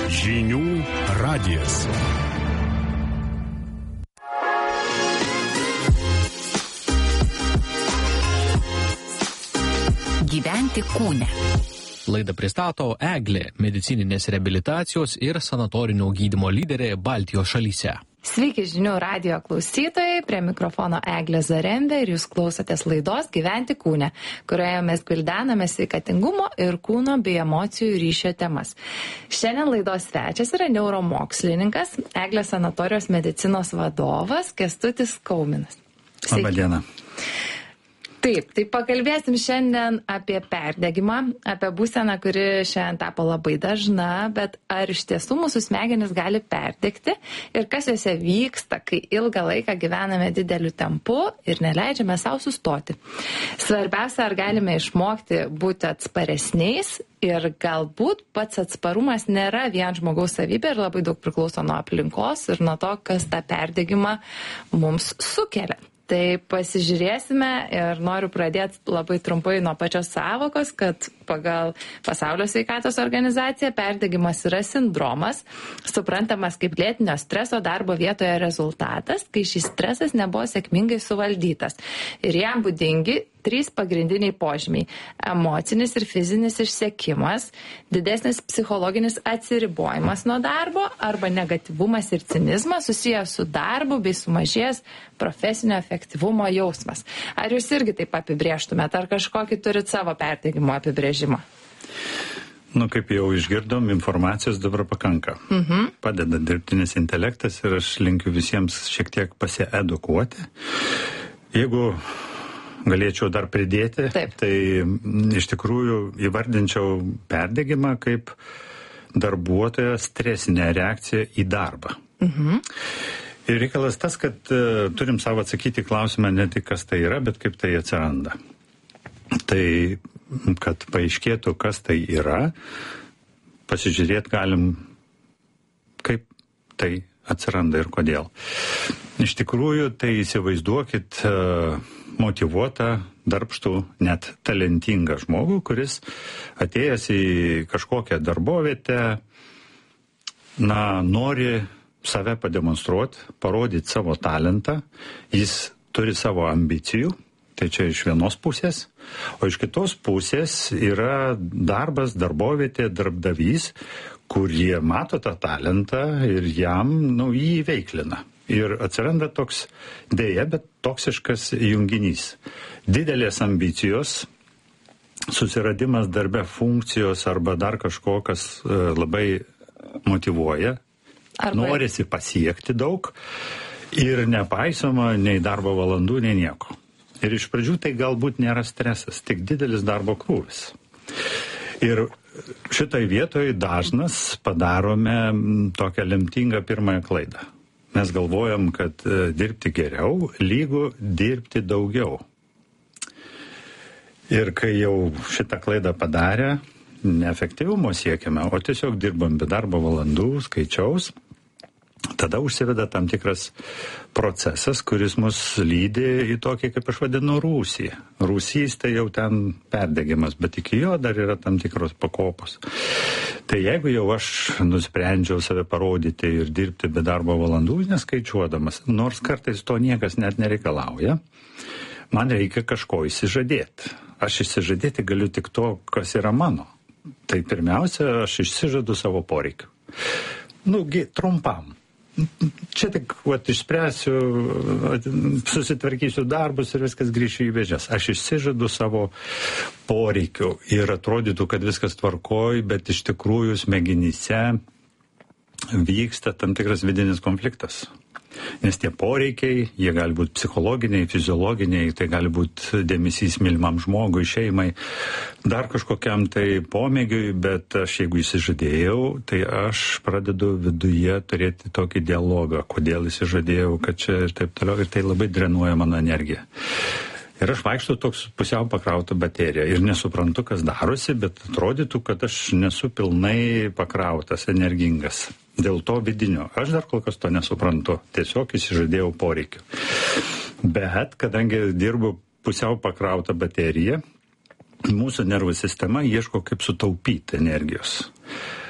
Žinių radijas. Gyventi kūne. Laidą pristato Eglė, medicininės reabilitacijos ir sanatorinio gydymo lyderė Baltijos šalyse. Sveiki žinių radijo klausytojai, prie mikrofono Eglė Zarembė ir jūs klausotės laidos Gyventi kūne, kurioje mes gvildename sveikatingumo ir kūno bei emocijų ryšio temas. Šiandien laidos svečias yra neuromokslininkas, Eglės sanatorijos medicinos vadovas Kęstutis Kauminas. Labą dieną. Taip, tai pakalbėsim šiandien apie perdegimą, apie būseną, kuri šiandien tapo labai dažna, bet ar iš tiesų mūsų smegenys gali perdegti ir kas juose vyksta, kai ilgą laiką gyvename dideliu tempu ir neleidžiame savo sustoti. Svarbiausia, ar galime išmokti būti atsparesniais ir galbūt pats atsparumas nėra vien žmogaus savybė ir labai daug priklauso nuo aplinkos ir nuo to, kas tą perdegimą mums sukelia. Tai pasižiūrėsime ir noriu pradėti labai trumpai nuo pačios savokos, kad pagal Pasaulio sveikatos organizaciją perdegimas yra sindromas, suprantamas kaip lėtinio streso darbo vietoje rezultatas, kai šis stresas nebuvo sėkmingai suvaldytas. Ir jam būdingi 3 pagrindiniai požymiai – emocinis ir fizinis išsekimas, didesnis psichologinis atsiribojimas nuo darbo arba negatyvumas ir cinizmas susijęs su darbu bei sumažėjęs profesinio efektyvumo jausmas. Ar jūs irgi taip apibrėžtumėt, ar kažkokį turit savo perdegimo apibrėžimą? Kaip jau išgirdom, informacijos dabar pakanka. Padeda dirbtinis intelektas ir aš linkiu visiems šiek tiek pasiedukuoti. Jeigu galėčiau dar pridėti, tai iš tikrųjų įvardinčiau perdegimą kaip darbuotojo stresinę reakciją į darbą. Ir reikalas tas, kad turim savo atsakyti klausimą ne tik kas tai yra, bet kaip tai atsiranda. Tai, kad paaiškėtų, kas tai yra, pasižiūrėti galim, kaip tai atsiranda ir kodėl. Iš tikrųjų, tai įsivaizduokit motyvuotą, darbštų, net talentingą žmogų, kuris atėjęs į kažkokią darbovietę, nori save pademonstruoti, parodyti savo talentą, jis turi savo ambicijų, tai čia iš vienos pusės, o iš kitos pusės yra darbas, darbovietė, darbdavys, kurie mato tą talentą ir jam jį įveiklina. Ir atsiranda toks deja, bet toksiškas junginys. Didelės ambicijos, susiradimas darbe funkcijos arba dar kažko, kas labai motyvuoja, norisi pasiekti daug ir nepaisoma nei darbo valandų, nei nieko. Ir iš pradžių tai galbūt nėra stresas, tik didelis darbo krūvis. Ir šitai vietoje dažnas padarome tokią lemtingą pirmąją klaidą. Mes galvojam, kad dirbti geriau lygu dirbti daugiau. Ir kai jau šitą klaidą padarę, neefektyvumo siekiame, o tiesiog dirbam be darbo valandų, skaičiaus, tada užsiveda tam tikras procesas, kuris mus lydi į tokį, kaip aš vadinu, rūsį. Rūsys tai jau ten perdegimas, bet iki jo dar yra tam tikros pakopos. Tai jeigu jau aš nusprendžiau save parodyti ir dirbti be darbo valandų, neskaičiuodamas, nors kartais to niekas net nereikalauja, man reikia kažko išsižadėti. Aš išsižadėti galiu tik to, kas yra mano. Tai pirmiausia, aš išsižadu savo poreikių. Trumpam. Čia tik išspręsiu, susitvarkysiu darbus ir viskas grįšiu į vėžes. Aš išsižadu savo poreikių ir atrodytų, kad viskas tvarkoj, bet iš tikrųjų smegenyse vyksta tam tikras vidinis konfliktas. Nes tie poreikiai, jie gali būti psichologiniai, fiziologiniai, tai gali būti dėmesys mylimam žmogui, šeimai, dar kažkokiam tai pomėgiui, bet aš jeigu įsižadėjau, tai aš pradedu viduje turėti tokį dialogą, kodėl įsižadėjau, kad čia ir taip toliau, ir tai labai drenuoja mano energiją. Ir aš vaikštu toks pusiau pakrauta baterija ir nesuprantu, kas darosi, bet atrodytų, kad aš nesu pilnai pakrautas, energingas. Dėl to vidinio. Aš dar kol kas to nesuprantu. Tiesiog įsižadėjau poreikių. Bet, kadangi dirbu pusiau pakrautą bateriją, mūsų nervų sistema ieško kaip sutaupyti energijos.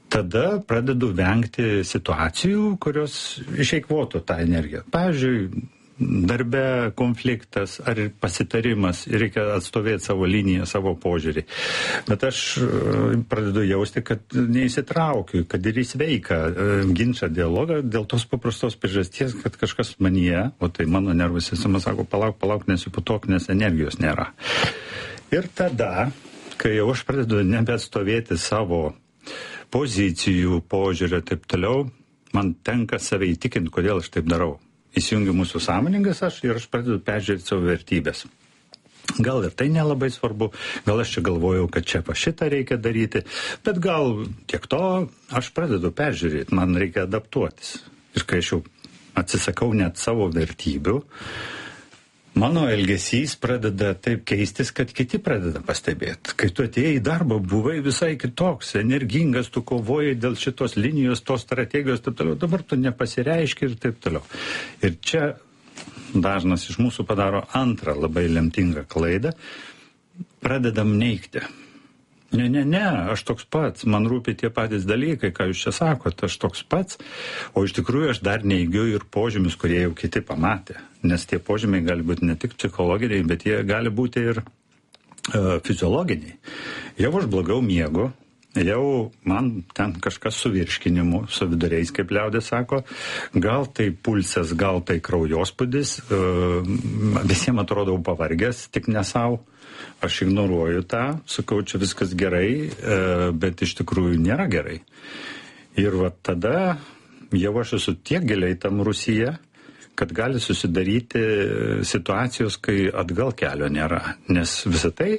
tada pradedu vengti situacijų, kurios išeikvotų tą energiją. Pavyzdžiui, darbe konfliktas ar pasitarimas, reikia atstovėti savo liniją, savo požiūrį. Bet aš pradedu jausti, kad neįsitraukiu, kad ir į sveiką ginčą, dialogą, dėl tos paprastos priežasties, kad kažkas manyje, o tai mano nervų sistema sako, palauk, nesiputok, nes energijos nėra. Ir tada, kai jau aš pradedu nebeatstovėti savo pozicijų, požiūrio ir taip toliau, man tenka save įtikinti, kodėl aš taip darau. Įsijungiu mūsų sąmoningas aš ir aš pradedu peržiūrėti savo vertybės. Gal ir tai nelabai svarbu, gal aš čia galvojau, kad čia šitą reikia daryti, bet gal tiek to aš pradedu peržiūrėti, man reikia adaptuotis. Ir kai aš jau atsisakau net savo vertybių, mano elgesys pradeda taip keistis, kad kiti pradeda pastebėti. Kai tu atėjai į darbą, buvai visai kitoks, energingas, tu kovojai dėl šitos linijos, tos strategijos, taip toliau. Dabar tu nepasireiški ir taip toliau. Ir čia dažnas iš mūsų padaro antrą labai lemtingą klaidą. Pradedam neigti. Ne, aš toks pats, man rūpi tie patys dalykai, ką jūs čia sakot, aš toks pats, o iš tikrųjų aš dar neigiu ir požymius, kurie jau kiti pamatė, nes tie požymiai gali būti ne tik psichologiniai, bet jie gali būti ir fiziologiniai. Jau aš blogiau miegu, jau man ten kažkas su virškinimu, su viduriais, kaip liaudė sako, gal tai pulsas, gal tai kraujospūdis, visiems atrodau pavargęs, tik ne savo. Aš ignoruoju tą, sakau, čia viskas gerai, bet iš tikrųjų nėra gerai. Ir va tada jau aš esu tiek giliai tam rūsyje, kad gali susidaryti situacijos, kai atgal kelio nėra. Nes visą tai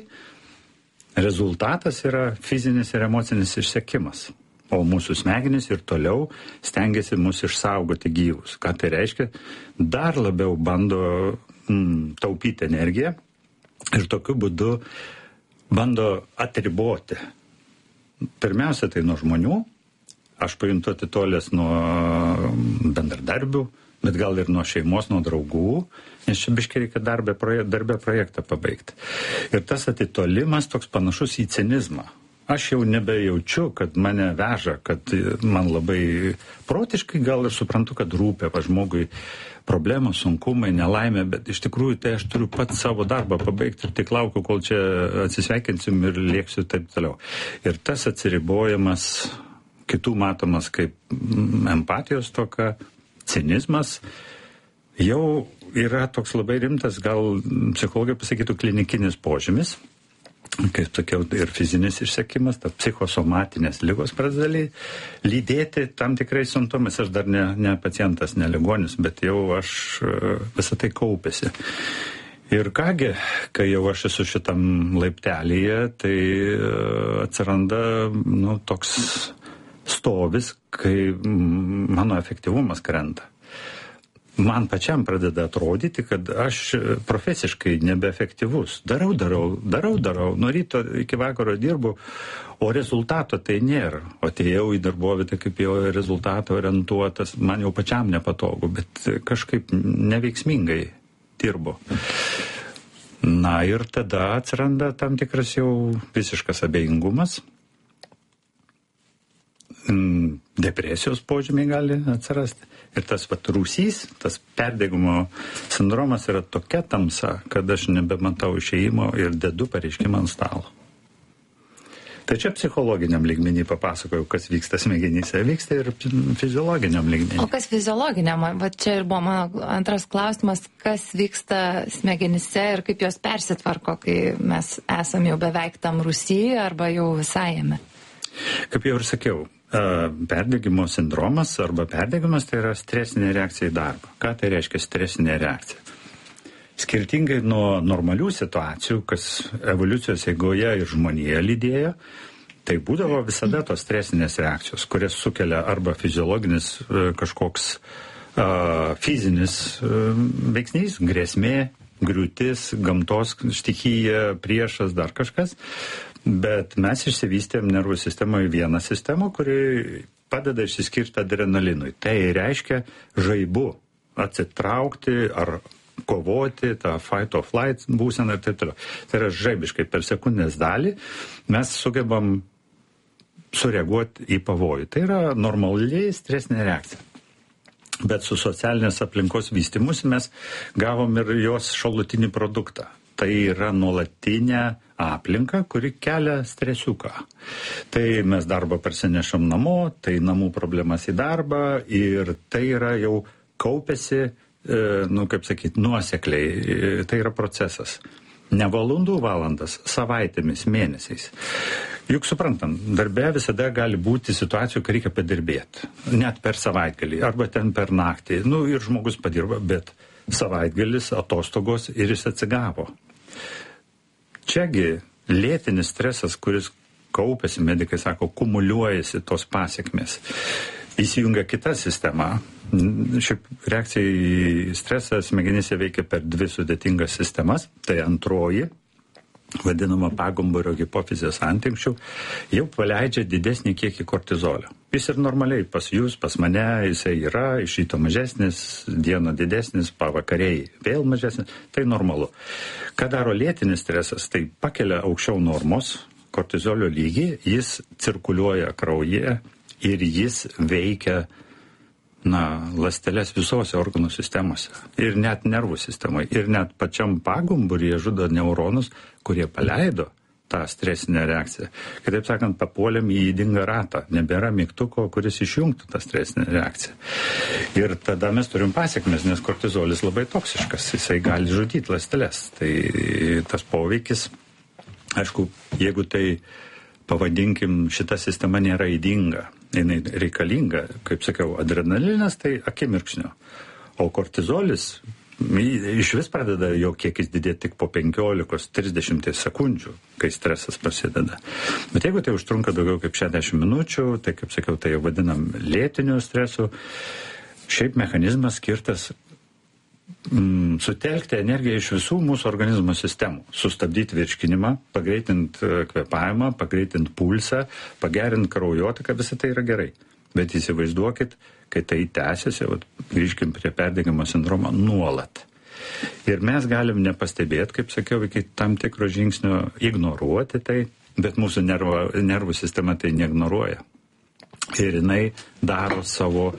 rezultatas yra fizinis ir emocinis išsekimas. O mūsų smegenys ir toliau stengiasi mus išsaugoti gyvus. Ką tai reiškia? Dar labiau bando taupyti energiją. Ir tokiu būdu bando atriboti. Pirmiausia, tai nuo žmonių. Aš pajuntu atitolęs nuo bendradarbių, bet gal ir nuo šeimos, nuo draugų, nes čia biškai reikia darbe projektą pabaigti. Ir tas atitolimas toks panašus į cinizmą. Aš jau nebejaučiu, kad mane veža, kad man labai protiškai gal ir suprantu, kad rūpia žmogui problemos, sunkumai, nelaimė, bet iš tikrųjų tai aš turiu pats savo darbą pabaigti ir tik laukiu, kol čia atsisveikinsim ir lėksiu taip toliau. Ir tas atsiribojimas, kitų matomas kaip empatijos toka, cinizmas, jau yra toks labai rimtas, gal psichologai pasakytų klinikinis požymis, kaip sakiau, ir fizinis išsekimas, ta psichosomatinės ligos pradeda lydėti tam tikrais simptomais. Aš dar ne pacientas, ne ligonis, bet jau aš visą tai kaupėsi. Ir kągi, kai jau aš esu šitam laiptelyje, tai atsiranda toks stovis, kai mano efektyvumas krenta. Man pačiam pradeda atrodyti, kad aš profesiškai nebeefektyvus. Darau, nuo ryto iki vakaro dirbu, o rezultato tai nėra. O atėjau į darbovietę kaip jau rezultato orientuotas, man jau pačiam nepatogu, bet kažkaip neveiksmingai dirbu. Na ir tada atsiranda tam tikras jau visiškas abejingumas. Depresijos požymiai gali atsirasti. Ir tas rūsys, tas perdegimo sindromas yra tokia tamsa, kad aš nebematau išėjimo ir dedu pareiškimą ant stalo. Tai čia psichologiniam lygmenį papasakojau, kas vyksta smegenyse, vyksta ir fiziologiniam lygmenį. O kas fiziologiniam? Va čia ir buvo mano antras klausimas, kas vyksta smegenyse ir kaip jos persitvarko, kai mes esam jau beveik tam rūsy arba jau visai jame. Kaip jau ir sakiau, perdegimo sindromas arba perdegimas tai yra stresinė reakcija į darbą. Ką tai reiškia stresinė reakcija? Skirtingai nuo normalių situacijų, kas evoliucijos eigoje ir žmonėje lydėjo, tai būdavo visada tos stresinės reakcijos, kurias sukelia arba fiziologinis kažkoks fizinis veiksnys, grėsmė, griūtis, gamtos stichija, priešas, dar kažkas. Bet mes išsivystėm nervų sistemoje vieną sistemą, kuri padeda išsiskirti adrenalinui. Tai reiškia žaibu atsitraukti ar kovoti, tą fight or flight būseną ir taip toliau. Tai yra žaibiškai per sekundės dalį mes sugebam sureaguoti į pavojų. Tai yra normali stresinė reakcija. Bet su socialinės aplinkos vystymusi mes gavom ir jos šalutinį produktą. Tai yra nuolatinė aplinka, kuri kelia stresiuką. Tai mes darbą parsinešam namo, tai namų problemas į darbą ir tai yra jau kaupėsi, nuosekliai. Tai yra procesas. Ne valandas, savaitėmis, mėnesiais. Juk suprantam, darbe visada gali būti situacijų, kai reikia padirbėti. Net per savaitgalį, arba ten per naktį. Ir žmogus padirba, bet savaitgalis, atostogos ir jis atsigavo. Čiagi lėtinis stresas, kuris kaupėsi, medikai sako, kumuliuojasi tos pasiekmes. Įsijungia kita sistema. Šiaip reakcija į stresą smegenyse veikia per 2 sudėtingas sistemas. Tai antroji, vadinama pagumburio hipofizės antinkščių, jau paleidžia didesnį kiekį kortizolio. Jis ir normaliai pas jūs, pas mane, jisai yra iš ryto mažesnis, dieną didesnis, pavakariai vėl mažesnis. Tai normalu. Ką daro lėtinis stresas, tai pakelia aukščiau normos kortizolio lygį, jis cirkuliuoja kraujyje ir jis veikia ląsteles visose organų sistemose ir net nervų sistemoje. Ir net pačiam pagumburyje žudo neuronus, kurie paleido tą stresinę reakciją. Kitaip sakant, papuolėm į ydingą ratą. Nebėra mygtuko, kuris išjungtų tą stresinę reakciją. Ir tada mes turim pasiekmes, nes kortizolis labai toksiškas. Jisai gali žudyti ląsteles. Tai tas poveikis, aišku, jeigu tai pavadinkim, šita sistema nėra ydinga. Jinai reikalinga, kaip sakiau, adrenalinas tai akimirksnio. O kortizolis iš vis pradeda jo kiekis didėti tik po 15-30 sekundžių, kai stresas prasideda. Bet jeigu tai užtrunka daugiau kaip 60 minučių, tai kaip sakiau, tai jau vadinam lėtiniu stresu. Šiaip mechanizmas skirtas sutelkti energiją iš visų mūsų organizmo sistemų, sustabdyti virškinimą, pagreitinti kvėpavimą, pagreitinti pulsą, pagerinti kraujotaką, visą tai yra gerai. Bet įsivaizduokit, kai tai tęsiasi, grįžkim prie perdegimo sindromo, nuolat. Ir mes galim nepastebėti, kaip sakiau, iki tam tikro žingsnio ignoruoti tai, bet mūsų nervų sistema tai neignoruoja. Ir jinai daro savo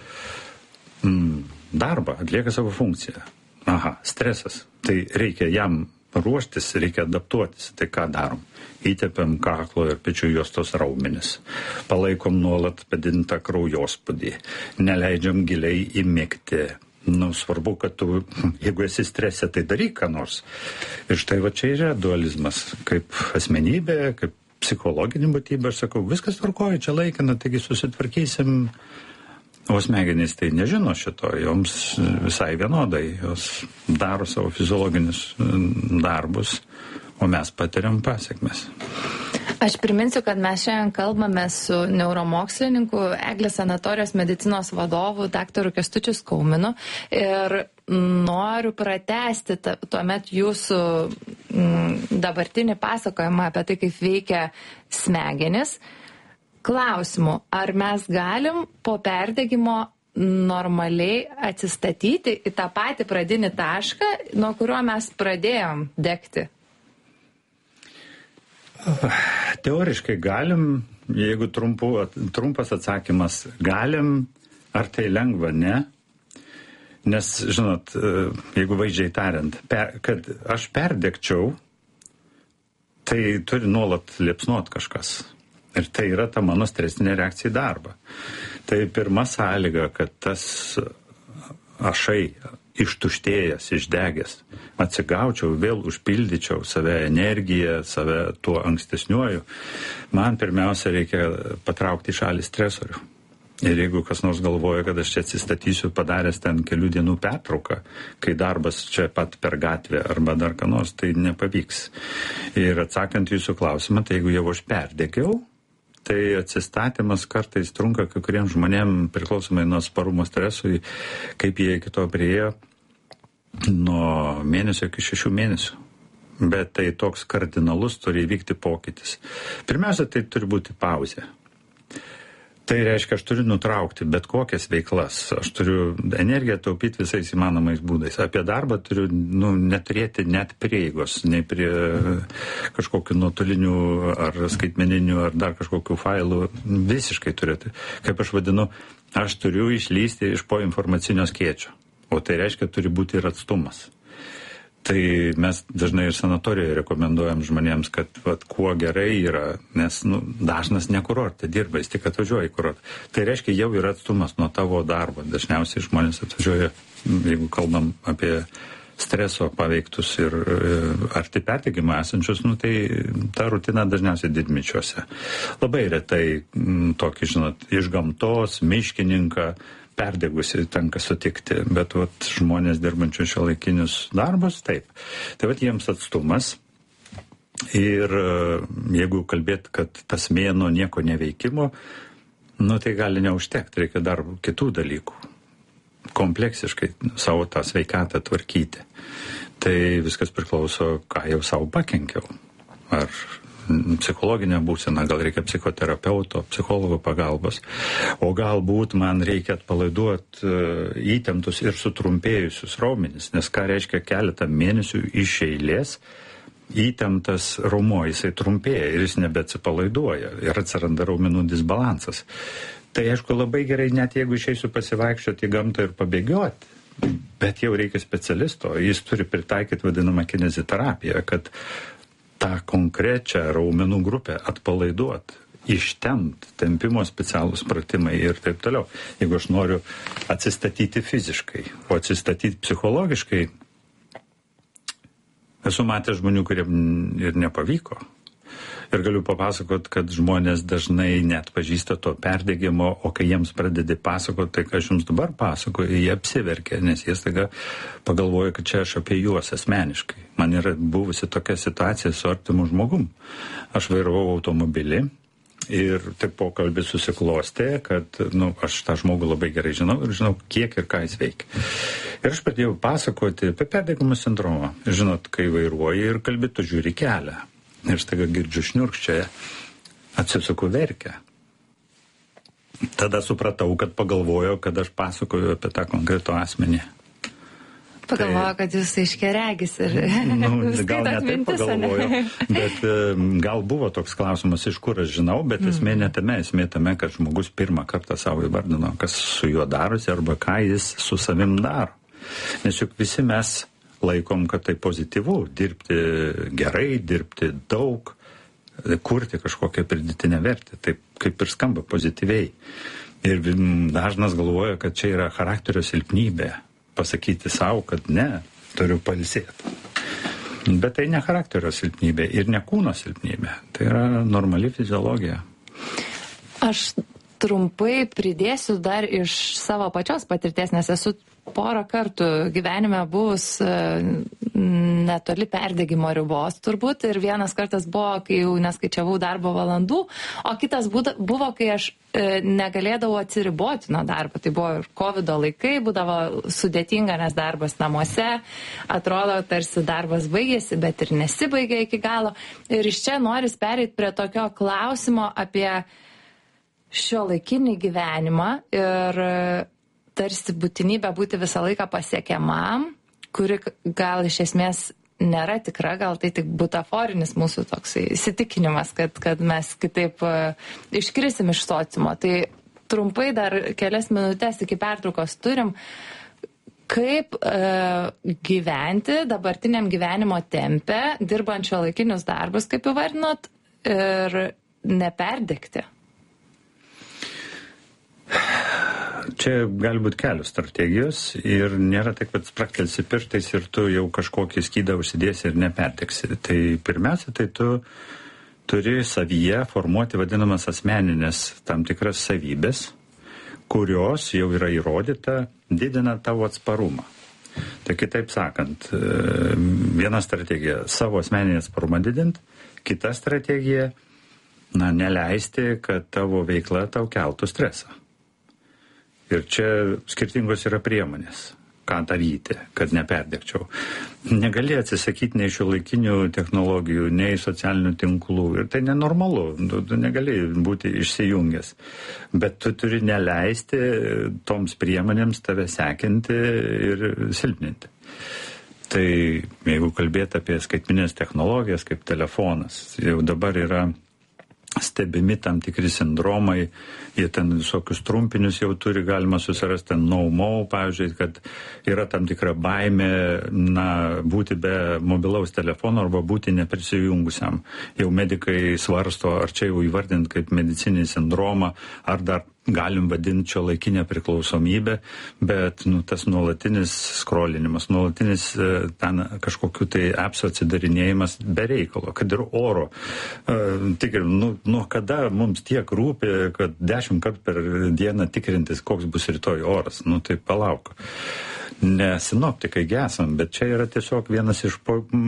darbą, atlieka savo funkciją. Stresas. Tai reikia jam ruoštis, reikia adaptuotis. Tai ką darom? Įtepiam kaklo ir pečių juostos raumenis. Palaikom nuolat padidintą kraujospūdį. Neleidžiam giliai įmigti. Svarbu, kad tu, jeigu esi strese, tai daryk ką nors. Ir štai va čia yra dualizmas. Kaip asmenybė, kaip psichologinė būtybė, aš sakau, viskas tvarkoja, čia laikina, taigi susitvarkysim. O smegenys tai nežino šito, joms visai vienodai, jos daro savo fiziologinius darbus, o mes patiriam pasiekmes. Aš priminsiu, kad mes šiandien kalbame su neuromokslininku, Eglės sanatorijos medicinos vadovu, daktaru Kęstučiu Skauminu, ir noriu pratęsti tuomet jūsų dabartinį pasakojimą apie tai, kaip veikia smegenis. Klausimu, ar mes galim po perdegimo normaliai atsistatyti į tą patį pradinį tašką, nuo kurio mes pradėjom degti? Teoriškai galim, jeigu trumpas atsakymas, galim, ar tai lengva, ne? Nes, žinot, jeigu vaizdžiai tariant, kad aš perdegčiau, tai turi nuolat liepsnuot kažkas. Ir tai yra ta mano stresinė reakcija į darbą. Tai pirma sąlyga, kad tas ašai ištuštėjęs, išdegęs, atsigaučiau, vėl užpildyčiau save energiją, save tuo ankstesniuoju, man pirmiausia reikia patraukti į šalį stresorių. Ir jeigu kas nors galvoja, kad aš čia atsistatysiu padaręs ten kelių dienų pertrauką, kai darbas čia pat per gatvę arba dar ką nors, tai nepavyks. Ir atsakant jūsų klausimą, tai jeigu jau aš perdegiau, tai atsistatymas kartais trunka kai kuriems žmonėms priklausomai nuo sparumo stresui, kaip jie iki to priėjo, nuo mėnesio iki 6 mėnesių. Bet tai toks kardinalus turi įvykti pokytis. Pirmiausia, tai turi būti pauzė. Tai reiškia, aš turiu nutraukti bet kokias veiklas, aš turiu energiją taupyti visais įmanomais būdais. Apie darbą turiu neturėti net prieigos, nei prie kažkokių nuotolinių ar skaitmeninių ar dar kažkokių failų. Visiškai turėti. Kaip aš vadinu, aš turiu išlysti iš po informacinio skėčio. O tai reiškia, turi būti ir atstumas. Tai mes dažnai ir sanatorijoje rekomenduojam žmonėms, kad kuo gerai yra, nes dažnas ne kurorte dirba, jis tik atvažiuoja į kurortą. Tai reiškia, jau yra atstumas nuo tavo darbo. Dažniausiai žmonės atvažiuoja, jeigu kalbam apie streso paveiktus ir arti perdegimo esančius, tai ta rutina dažniausiai didmičiuose. Labai retai tokį, iš gamtos, miškininką, perdegusi tenka sutikti, bet žmonės dirbančių šiuolaikinius darbus, taip. Tai jiems atstumas ir jeigu kalbėt, kad tas mėnuo nieko neveikimo, tai gali neužtekti, reikia dar kitų dalykų. Kompleksiškai savo tą sveikatą tvarkyti. Tai viskas priklauso, ką jau savo pakenkiau. Ar psichologinė būsena, gal reikia psichoterapeuto, psichologo pagalbos, o galbūt man reikia atpalaiduoti įtemptus ir sutrumpėjusius raumenis, nes ką reiškia keletą mėnesių iš eilės įtemptas raumuo, jisai trumpėja ir jis nebeatsipalaiduoja ir atsiranda raumenų disbalansas. Tai aišku labai gerai, net jeigu išeisiu pasivaikščioti į gamtą ir pabėgioti, bet jau reikia specialisto, jis turi pritaikyti vadinamą kineziterapiją, kad tą konkrečią raumenų grupę atpalaiduoti, ištempt, tempimo specialūs pratimai ir taip toliau. Jeigu aš noriu atsistatyti fiziškai, o atsistatyti psichologiškai, esu matęs žmonių, kurie ir nepavyko. Ir galiu papasakot, kad žmonės dažnai net pažįsta to perdegimo, o kai jiems pradedi pasakot, tai ką aš jums dabar pasakoju, jie apsiverkia, nes jie staiga pagalvoja, kad čia aš apie juos asmeniškai. Man yra buvusi tokia situacija su artimu žmogum. Aš vairavau automobilį ir taip pokalbis susiklostė, kad aš tą žmogų labai gerai žinau ir žinau, kiek ir ką jis veikia. Ir aš pradėjau pasakoti apie perdegimo sindromą. Žinot, kai vairuoji ir kalbi, tu žiūri kelią. Ir staiga girdžiu šniurkščiąją, atsisuku verkia. Tada supratau, kad pagalvojo, kad aš pasakoju apie tą konkretų asmenį. Pagalvojo, kad jūs aiškiaregis ir gal ne taip pagalvojo, bet gal buvo toks klausimas, iš kur aš žinau, bet esmė tame, kad žmogus pirmą kartą savo įvardino, kas su juo darosi arba ką jis su savim daro. Nes juk visi mes laikom, kad tai pozityvu, dirbti gerai, dirbti daug, kurti kažkokią pridėtinę vertę, taip kaip ir skamba pozityviai. Ir dažnas galvoja, kad čia yra charakterio silpnybė, pasakyti savo, kad ne, turiu pailsėti. Bet tai ne charakterio silpnybė ir ne kūno silpnybė, tai yra normali fiziologija. Aš trumpai pridėsiu dar iš savo pačios patirties, nes esu porą kartų gyvenime buvus netoli perdegimo ribos turbūt ir vienas kartas buvo, kai jau neskaičiavau darbo valandų, o kitas buvo, kai aš negalėdavau atsiriboti nuo darbo. Tai buvo ir COVID laikai, būdavo sudėtinga, nes darbas namuose, atrodo, tarsi darbas baigėsi, bet ir nesibaigė iki galo. Ir iš čia noris pereiti prie tokio klausimo apie šiuolaikinį gyvenimą ir tarsi būtinybę būti visą laiką pasiekiamam, kuri gal iš esmės nėra tikra, gal tai tik butaforinis mūsų toks įsitikinimas, kad mes kitaip iškrisim iš sociumo. Tai trumpai dar kelias minutės iki pertraukos turim, kaip gyventi dabartiniam gyvenimo tempe, dirbant šiuolaikinius darbus, kaip įvardinot, ir neperdegti. Čia gali būti kelios strategijos ir nėra taip, kad spraktelsi pirštais ir tu jau kažkokį skydą užsidėsi ir neperteksi. Tai pirmiausia, tai tu turi savyje formuoti vadinamas asmeninės tam tikras savybės, kurios jau yra įrodyta, didina tavo atsparumą. Tai kitaip sakant, viena strategija savo asmeninį atsparumą didinti, kita strategija neleisti, kad tavo veikla tau keltų stresą. Ir čia skirtingos yra priemonės. ką daryti, kad neperdegčiau. Negali atsisakyti nei šiuolaikinių technologijų, nei socialinių tinklų. Ir tai nenormalu, tu negali būti išsijungęs. Bet tu turi neleisti toms priemonėms tave sekinti ir silpninti. Tai jeigu kalbėti apie skaitminės technologijas kaip telefonas, jau dabar yra stebimi tam tikri sindromai, jie ten visokius trumpinius jau turi, galima susirasti no-mo, pavyzdžiui, kad yra tam tikra baimė būti be mobilaus telefono arba būti neprisijungusiam. Jau medikai svarsto, ar čia jau įvardint kaip medicinį sindromą, ar dar galim vadinti čia laikinę priklausomybę, bet tas nuolatinis skrolinimas, nuolatinis ten kažkokiu tai appsų atsidarinėjimas be reikalo, kad ir oro. Tikrai, nuo kada mums tiek rūpi, kad 10 kartų per dieną tikrintis, koks bus rytoj oras. Tai palauk. Ne sinoptikai gesam, bet čia yra tiesiog vienas iš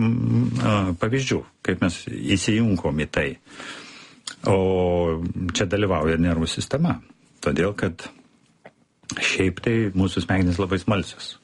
pavyzdžių, kaip mes įsijungom į tai. O čia dalyvauja nervų sistema. Todėl, kad šiaip tai mūsų smegenys labai smalsios.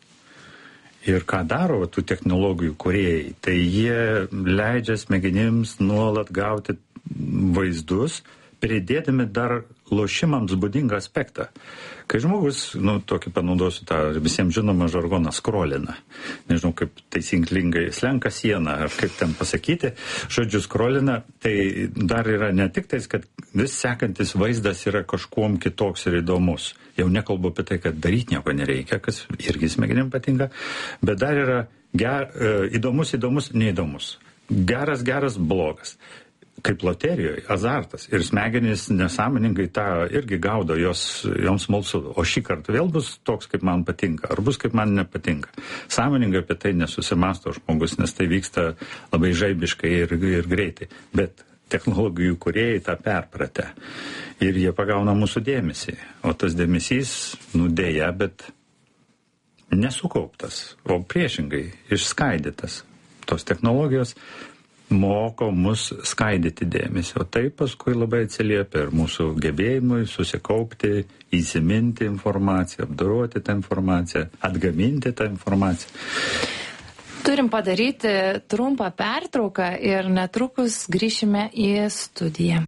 Ir ką daro tų technologijų kūrėjai, tai jie leidžia smegenims nuolat gauti vaizdus, pridėdami dar lošimams būdingą aspektą. Kai žmogus, tokį panaudosiu tą visiems žinomą žargoną, skrolina. Nežinau, kaip taisyklingai slenka sieną, ar kaip ten pasakyti, žodžiu skrolina, tai dar yra ne tik tais, kad vis sekantis vaizdas yra kažkuom kitoks ir įdomus. Jau nekalbu apie tai, kad daryti nieko nereikia, kas irgi smegenim patinka, bet dar yra įdomus, neįdomus. Geras, blogas. Kaip loterijoje, azartas. Ir smegenys nesąmoningai tą irgi gaudo, joms smalsu. O šį kartą vėl bus toks, kaip man patinka, ar bus, kaip man nepatinka. Sąmoningai apie tai nesusimasto žmogus, nes tai vyksta labai žaibiškai ir greitai. Bet technologijų kūrėjai tą perpratę. Ir jie pagauna mūsų dėmesį. O tas dėmesys, dėja, bet nesukauptas, o priešingai išskaidytas. Tos technologijos moko mus skaidyti dėmesį, o tai paskui labai atsiliepia ir mūsų gebėjimui susikaupti, įsiminti informaciją, apdoroti tą informaciją, atgaminti tą informaciją. Turim padaryti trumpą pertrauką ir netrukus grįšime į studiją.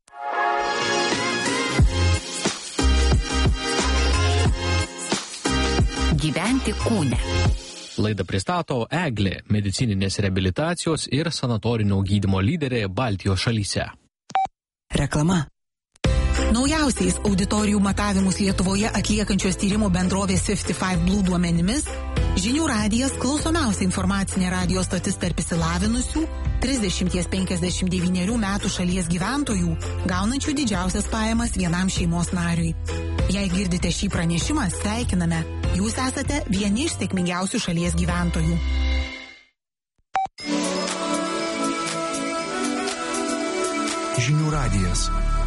Gyventi kūne. Laidą pristato Eglė, medicininės reabilitacijos ir sanatorinio gydymo lyderė Baltijos šalyse. Reklama. Naujausiais auditorijų matavimus Lietuvoje atliekančios tyrimo bendrovės 55 Blue duomenimis, Žinių radijas klausomiausia informacinė radijo stotis tarp išsilavinusių 30-59 metų šalies gyventojų, gaunančių didžiausias pajamas vienam šeimos nariui. Jei girdite šį pranešimą, sveikiname. Jūs esate vieni iš sėkmingiausių šalies gyventojų. Žinių radijas.